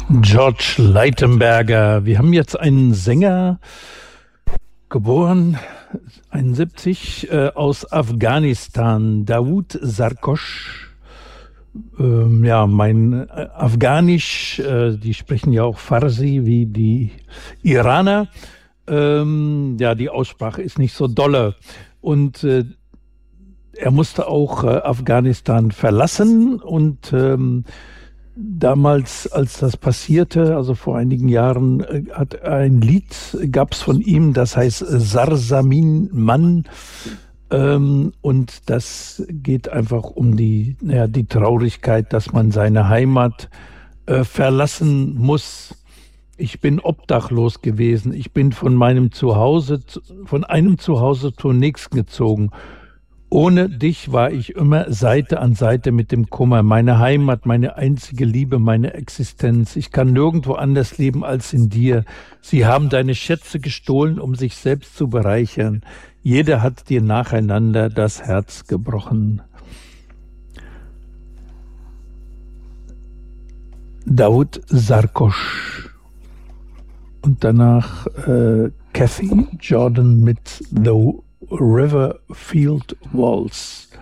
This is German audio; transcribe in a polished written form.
George Leitenberger. Wir haben jetzt einen Sänger, geboren 71, aus Afghanistan, Dawood Sarkosh. Mein Afghanisch, die sprechen ja auch Farsi wie die Iraner. Die Aussprache ist nicht so dolle. Und er musste auch Afghanistan verlassen und damals, als das passierte, also vor einigen Jahren, gab es von ihm, das heißt Sarsamin Mann, und das geht einfach um die Traurigkeit, dass man seine Heimat verlassen muss. Ich bin obdachlos gewesen. Ich bin von einem Zuhause zur nächsten gezogen. Ohne dich war ich immer Seite an Seite mit dem Kummer. Meine Heimat, meine einzige Liebe, meine Existenz. Ich kann nirgendwo anders leben als in dir. Sie haben deine Schätze gestohlen, um sich selbst zu bereichern. Jeder hat dir nacheinander das Herz gebrochen. Dawood Sarkosh. Und danach Kathy Jordan mit The Riverfield Waltz.